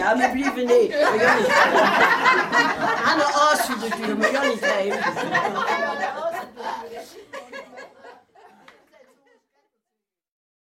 Ja, wir blijven niet. We gaan niet. Aan de as, maar ja niet heen.